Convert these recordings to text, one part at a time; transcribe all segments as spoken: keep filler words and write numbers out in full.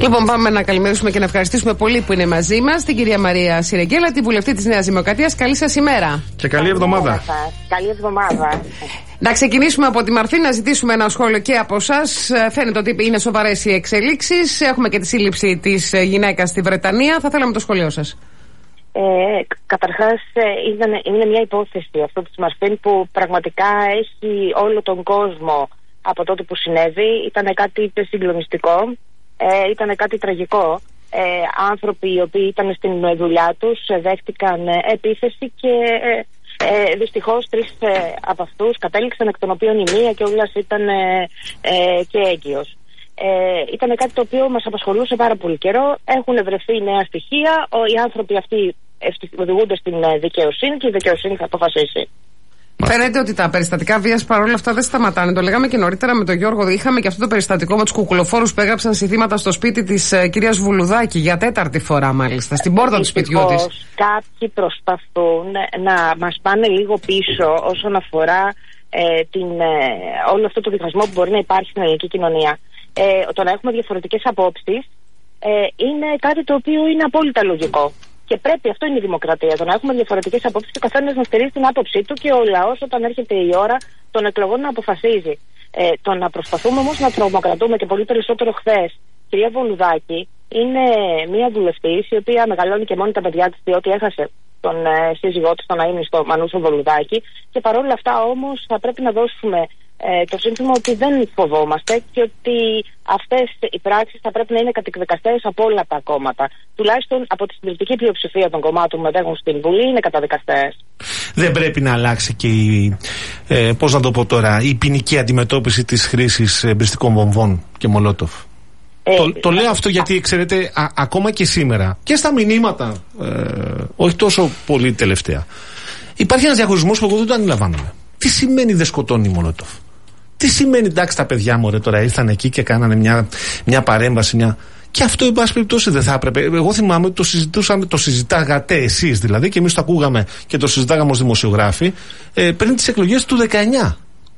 Λοιπόν, πάμε να καλημερίσουμε και να ευχαριστήσουμε πολύ που είναι μαζί μας την κυρία Μαρία Σιρεγγέλα, τη βουλευτή της Νέας Δημοκρατίας. Καλή σας ημέρα. Και καλή εβδομάδα. Καλή εβδομάδα. Να ξεκινήσουμε από τη Μαρφή, να ζητήσουμε ένα σχόλιο και από εσάς. Φαίνεται ότι είναι σοβαρές οι εξελίξεις. Έχουμε και τη σύλληψη της γυναίκας στη Βρετανία. Θα θέλαμε το σχόλιο σας. Ε, καταρχάς, είναι, είναι μια υπόθεση αυτό της Μαρφή που πραγματικά έχει όλο τον κόσμο από τότε που συνέβη. Ήταν κάτι συγκλονιστικό. Ε, ήταν κάτι τραγικό. Ε, άνθρωποι οι οποίοι ήταν στην δουλειά τους δέχτηκαν επίθεση και ε, ε, δυστυχώς τρεις ε, από αυτούς κατέληξαν, εκ των οποίων η μία και όλας ήταν ε, ε, και έγκυος. Ε, ήταν κάτι το οποίο μας απασχολούσε πάρα πολύ καιρό. Έχουν βρεθεί νέα στοιχεία. Ο, οι άνθρωποι αυτοί οδηγούνται στην δικαιοσύνη και η δικαιοσύνη θα αποφασίσει. Φαίνεται ότι τα περιστατικά βίας παρόλα αυτά δεν σταματάνε. Το λέγαμε και νωρίτερα με τον Γιώργο. Είχαμε και αυτό το περιστατικό με τους κουκουλοφόρους που έγραψαν συνθήματα στο σπίτι της ε, κυρίας Βουλουδάκη για τέταρτη φορά, μάλιστα, στην πόρτα του σπιτιού της. Κάποιοι προσπαθούν να μας πάνε λίγο πίσω όσον αφορά ε, την, ε, όλο αυτό το διχασμό που μπορεί να υπάρχει στην ελληνική κοινωνία. Ε, το να έχουμε διαφορετικές απόψεις ε, είναι κάτι το οποίο είναι απόλυτα λογικό. Και πρέπει, αυτό είναι η δημοκρατία. Το να έχουμε διαφορετικές απόψεις και ο καθένας να στηρίζει την άποψή του και ο λαός, όταν έρχεται η ώρα των εκλογών, να αποφασίζει. Ε, το να προσπαθούμε όμως να τρομοκρατούμε, και πολύ περισσότερο χθες, κυρία Βουλουδάκη είναι μια βουλευτής η οποία μεγαλώνει και μόνη τα παιδιά της, διότι έχασε τον ε, σύζυγό της, τον αείμνηστο Μανούσο Βουλουδάκη. Και παρόλα αυτά όμως θα πρέπει να δώσουμε Ε, το σύνθημα ότι δεν φοβόμαστε και ότι αυτές οι πράξεις θα πρέπει να είναι καταδικαστές από όλα τα κόμματα. Τουλάχιστον από τη συντριπτική πλειοψηφία των κομμάτων που μετέχουν στην Βουλή είναι καταδικαστές. Δεν πρέπει να αλλάξει και η, ε, πώς να το πω τώρα, η ποινική αντιμετώπιση της χρήσης εμπριστικών βομβών και μολότοφ. Ε, το, το λέω αυτό γιατί, ξέρετε, α, ακόμα και σήμερα και στα μηνύματα, ε, όχι τόσο πολύ τελευταία, υπάρχει ένας διαχωρισμός που εγώ δεν το αντιλαμβάνομαι. Τι σημαίνει δεν σκοτώνει μολότοφ? Τι σημαίνει, εντάξει, τα παιδιά μου ρε, τώρα ήρθαν εκεί και κάνανε μια, μια παρέμβαση, μια... Και αυτό, εν πάση περιπτώσει, δεν θα έπρεπε. Εγώ θυμάμαι ότι το συζητούσαμε, το συζητάγατε εσείς δηλαδή, και εμείς το ακούγαμε και το συζητάγαμε ως δημοσιογράφοι ε, πριν τις εκλογές του δεκαεννιά.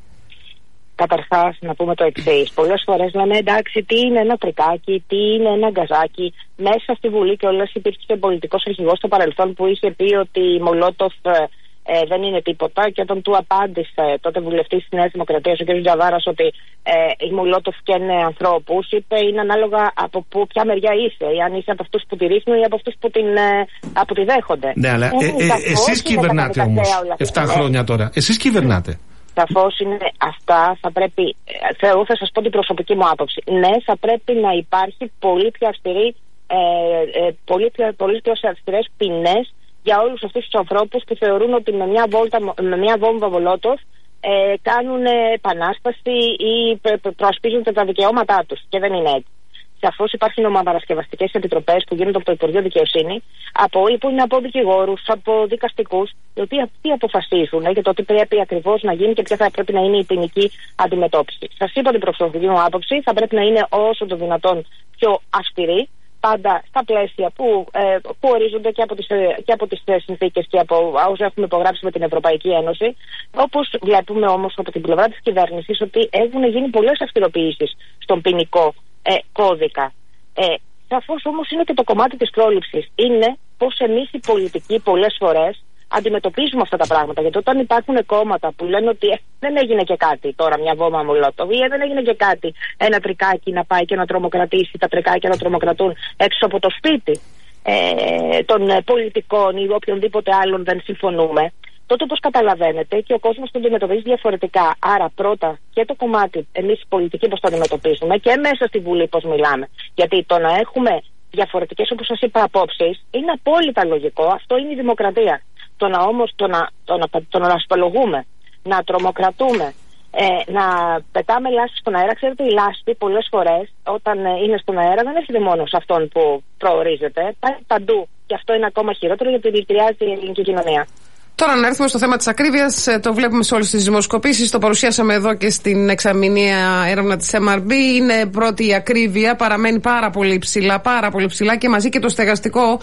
Καταρχάς, να πούμε το εξής. Πολλές φορές λέμε, εντάξει, τι είναι ένα τρικάκι, τι είναι ένα γκαζάκι. Μέσα στη Βουλή και όλες υπήρχε πολιτικός αρχηγός στο παρελθόν που είχε πει ότι η μολότοφ Ε, δεν είναι τίποτα, και όταν του απάντησε τότε βουλευτής της Νέας Δημοκρατίας, ο κ. Τζαβάρας, ότι ε, οι μολότοφ καίνε ανθρώπους, είπε είναι ανάλογα από που, ποια μεριά είσαι, ή αν είσαι από αυτούς που τη ρίχνουν ή από αυτούς που, την, ε, που τη δέχονται. Ναι, αλλά ε, ε, ε, εσείς κυβερνάτε όμως επτά χρόνια τώρα. Εσείς κυβερνάτε. Σαφώς είναι αυτά, θα πρέπει, εγώ θα σας πω την προσωπική μου άποψη. Ναι, θα πρέπει να υπάρχει πολύ πιο αυστηρή, ε, ε, πολύ, πιο, πολύ πιο αυστηρές ποινές για όλους αυτούς τους ανθρώπους που θεωρούν ότι με μια, βόλτα, με μια βόμβα μολότοφ ε, κάνουν επανάσταση ή προασπίζονται τα δικαιώματά τους. Και δεν είναι έτσι. Σαφώς υπάρχουν ομαδαπαρασκευαστικές επιτροπές που γίνονται από το Υπουργείο Δικαιοσύνη, από, που είναι από δικηγόρους, από δικαστικούς, οι οποίοι αυτοί αποφασίζουν για το τι πρέπει ακριβώς να γίνει και ποια θα πρέπει να είναι η ποινική αντιμετώπιση. Σας είπα την προσωπική μου άποψη, θα πρέπει να είναι όσο το δυνατόν πιο αυστηρή, πάντα στα πλαίσια που, ε, που ορίζονται και από τις, και από τις συνθήκες και από όσα έχουμε υπογράψει με την Ευρωπαϊκή Ένωση. Όπως βλέπουμε όμως από την πλευρά της κυβέρνησης ότι έχουν γίνει πολλές αυστηροποιήσεις στον ποινικό ε, κώδικα. Ε, σαφώς όμως είναι και το κομμάτι της πρόληψης. Είναι πως εμείς οι πολιτικοί πολλές φορές αντιμετωπίζουμε αυτά τα πράγματα. Γιατί όταν υπάρχουν κόμματα που λένε ότι ε, δεν έγινε και κάτι τώρα, μια βόμβα μολότοφ, ή ε, δεν έγινε και κάτι, ένα τρικάκι να πάει και να τρομοκρατήσει, τα τρικάκια να τρομοκρατούν έξω από το σπίτι ε, των ε, πολιτικών ή οποιονδήποτε άλλων δεν συμφωνούμε, τότε όπως καταλαβαίνετε και ο κόσμος το αντιμετωπίζει διαφορετικά. Άρα πρώτα και το κομμάτι εμείς οι πολιτικοί πώς το αντιμετωπίζουμε και μέσα στη Βουλή πώς μιλάμε. Γιατί το να έχουμε διαφορετικές, όπως σας είπα, απόψεις είναι απόλυτα λογικό. Αυτό είναι η δημοκρατία. Το να όμως το να, το να, το να ασπολογούμε, να τρομοκρατούμε, ε, να πετάμε λάσπη στον αέρα. Ξέρετε, η λάσπη πολλές φορές όταν είναι στον αέρα δεν έρχεται μόνο σε αυτόν που προορίζεται, πάει παντού. Και αυτό είναι ακόμα χειρότερο γιατί δηλητηριάζει η ελληνική κοινωνία. Τώρα να έρθουμε στο θέμα της ακρίβειας, το βλέπουμε σε όλες τις δημοσκοπήσεις, το παρουσιάσαμε εδώ και στην εξαμηνία έρευνα της εμ αρ μπι. Είναι πρώτη η ακρίβεια, παραμένει πάρα πολύ ψηλά, πάρα πολύ ψηλά και μαζί και το στεγαστικό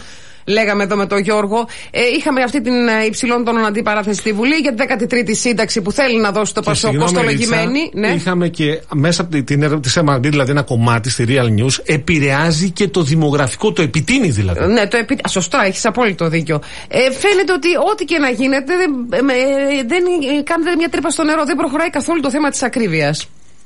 λέγαμε εδώ με τον Γιώργο. Ε, είχαμε αυτή την υψηλών τόνων αντιπαράθεση στη Βουλή για την δέκατη τρίτη σύνταξη που θέλει να δώσει το Πασόκ κοστολογημένη. Ναι. Είχαμε και μέσα από την έρευνα τη εμ αρ ντι, δηλαδή ένα κομμάτι στη Real News, επηρεάζει και το δημογραφικό, το επιτείνει δηλαδή. Ναι, το επι... σωστά, έχεις απόλυτο δίκιο. Ε, φαίνεται ότι ό,τι και να γίνεται δεν, ε, δεν κάνετε μια τρύπα στο νερό, δεν προχωράει καθόλου το θέμα της ακρίβειας.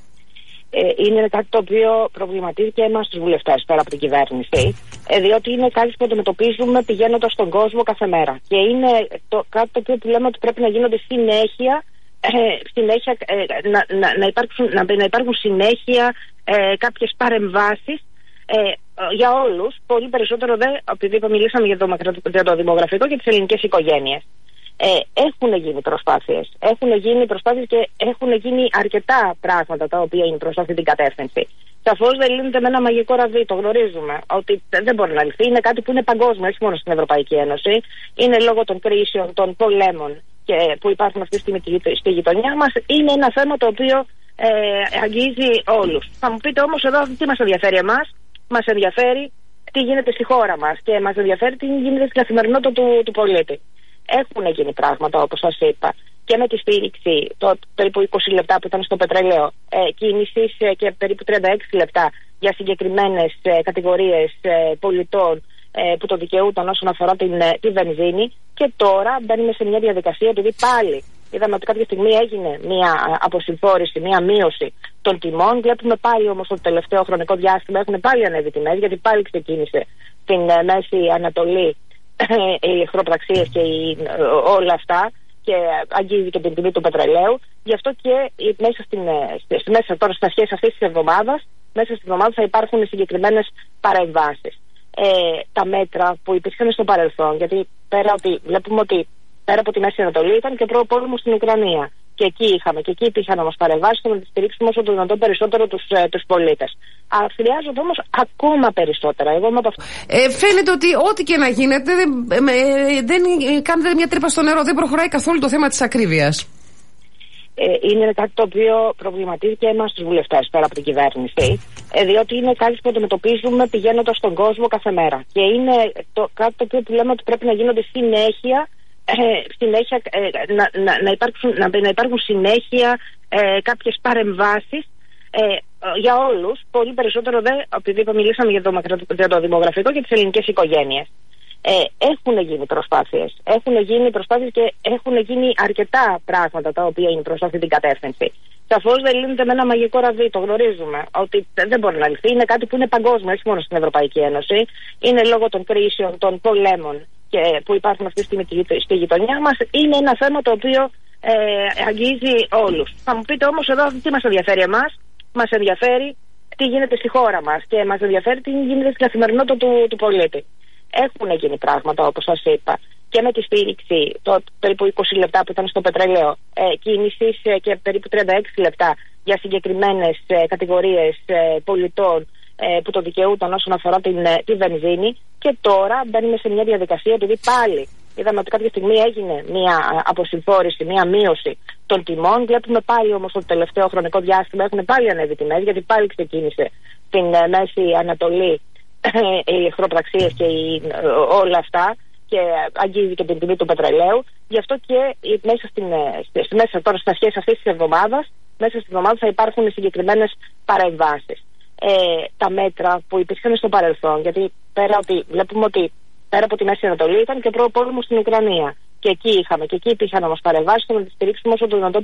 Είναι κάτι το οποίο προβληματίζει και εμάς τους βουλευτές πέρα από την κυβέρνηση, διότι είναι κάτι που αντιμετωπίζουμε πηγαίνοντας στον κόσμο κάθε μέρα. Και είναι το, κάτι το οποίο που λέμε ότι πρέπει να γίνονται συνέχεια, ε, συνέχεια ε, να, να, να, υπάρξουν, να, να υπάρχουν συνέχεια ε, κάποιες παρεμβάσεις ε, για όλους. Πολύ περισσότερο δε, επειδή είπα, μιλήσαμε για το, για το δημογραφικό και τις ελληνικές οικογένειες. Ε, έχουν γίνει προσπάθειες. Έχουν γίνει προσπάθειες και έχουν γίνει αρκετά πράγματα τα οποία είναι προς αυτή την κατεύθυνση. Σαφώς δεν λύνεται με ένα μαγικό ραβδί, το γνωρίζουμε. Ότι δεν μπορεί να λυθεί. Είναι κάτι που είναι παγκόσμιο, όχι μόνο στην Ευρωπαϊκή Ένωση. Είναι λόγω των κρίσεων, των πολέμων και που υπάρχουν αυτή τη στιγμή στη γειτονιά μας. Είναι ένα θέμα το οποίο ε, αγγίζει όλους. Θα μου πείτε όμως εδώ τι μας ενδιαφέρει εμάς. Μας ενδιαφέρει τι γίνεται στη χώρα μας και μας ενδιαφέρει τι γίνεται στην καθημερινότητα του, του πολίτη. Έχουν γίνει πράγματα, όπως σας είπα, και με τη στήριξη το περίπου είκοσι λεπτά που ήταν στο πετρέλαιο ε, κίνησης ε, και περίπου τριάντα έξι λεπτά για συγκεκριμένες ε, κατηγορίες ε, πολιτών ε, που το δικαιούταν όσον αφορά την, ε, τη βενζίνη. Και τώρα μπαίνουμε σε μια διαδικασία, επειδή πάλι είδαμε ότι κάποια στιγμή έγινε μια αποσυμφόρηση, μια μείωση των τιμών. Βλέπουμε πάλι όμως ότι το τελευταίο χρονικό διάστημα έχουν πάλι ανέβει τιμές, γιατί πάλι ξεκίνησε στην ε, Μέση Ανατολή οι εχθροπραξίες και οι, όλα αυτά, και αγγίζει και την τιμή του πετρελαίου. Γι' αυτό και μέσα, στην, στη, μέσα τώρα στα σχέση αυτής της εβδομάδας, μέσα στην εβδομάδα θα υπάρχουν συγκεκριμένες παρεμβάσεις. Ε, τα μέτρα που υπήρχαν στο παρελθόν, γιατί πέρα ότι βλέπουμε ότι πέρα από τη Μέση Ανατολή ήταν και πρώτο πόλεμο στην Ουκρανία. Και εκεί είχαμε, και εκεί υπήρχαν όμως παρεμβάσεις να τις στηρίξουμε όσο το δυνατόν περισσότερο τους, ε, τους πολίτες. Αλλά χρειάζονται όμως ακόμα περισσότερα. Εγώ είμαι από αυτό. Ε, φαίνεται ότι ό,τι και να γίνεται δεν, ε, δεν κάνετε μια τρύπα στο νερό, δεν προχωράει καθόλου το θέμα της ακρίβειας. Ε, είναι κάτι το οποίο προβληματίζει και εμάς τους βουλευτές πέρα από την κυβέρνηση, ε, διότι είναι κάτι που αντιμετωπίζουμε πηγαίνοντας στον κόσμο κάθε μέρα. Και είναι το, κάτι το οποίο που λέμε ότι πρέπει να γίνονται συνέχεια. Ε, συνέχεια ε, να, να, να, υπάρξουν, να, να υπάρχουν συνέχεια ε, κάποιες παρεμβάσεις ε, για όλους. Πολύ περισσότερο δε, επειδή είπα, μιλήσαμε για το, για το δημογραφικό και τις ελληνικές οικογένειες. Ε, έχουν γίνει προσπάθειες. Έχουν γίνει προσπάθειες και έχουν γίνει αρκετά πράγματα τα οποία είναι προς αυτή την κατεύθυνση. Σαφώς δεν λύνεται με ένα μαγικό ραβδί, το γνωρίζουμε. Ότι δεν μπορεί να λυθεί. Είναι κάτι που είναι παγκόσμιο, όχι μόνο στην Ευρωπαϊκή Ένωση. Είναι λόγω των κρίσεων, των πολέμων και που υπάρχουν αυτή τη στιγμή στη γειτονιά μας. Είναι ένα θέμα το οποίο ε, αγγίζει όλους. Θα μου πείτε όμως εδώ τι μας ενδιαφέρει εμάς. Μας ενδιαφέρει τι γίνεται στη χώρα μας και μας ενδιαφέρει τι γίνεται στην καθημερινότητα του, του πολίτη. Έχουν γίνει πράγματα, όπως σας είπα, και με τη στήριξη το περίπου είκοσι λεπτά που ήταν στο πετρέλαιο ε, κίνησης ε, και περίπου τριάντα έξι λεπτά για συγκεκριμένες ε, κατηγορίες ε, πολιτών ε, που το δικαιούταν όσον αφορά την, ε, τη βενζίνη. Και τώρα μπαίνουμε σε μια διαδικασία, επειδή πάλι είδαμε ότι κάποια στιγμή έγινε μια αποσυμφόρηση, μια μείωση των τιμών. Βλέπουμε πάλι όμως ότι το τελευταίο χρονικό διάστημα έχουν πάλι ανέβει τιμές, γιατί πάλι ξεκίνησε στην ε, Μέση Ανατολή οι εχθροπραξίες και οι, όλα αυτά, και αγγίζει και την τιμή του πετρελαίου. Γι' αυτό και μέσα, στην, στη, μέσα τώρα στα σχέση αυτής της εβδομάδας, μέσα στην εβδομάδα θα υπάρχουν συγκεκριμένες παρεμβάσεις. Ε, τα μέτρα που υπήρχαν στο παρελθόν, γιατί πέρα ότι βλέπουμε ότι πέρα από τη Μέση Ανατολή ήταν και πρώτο πόλεμο στην Ουκρανία. Και εκεί είχαμε, και εκεί υπήρχαν όμως παρεμβάσεις να τις στηρίξουμε όσο το δυνατόν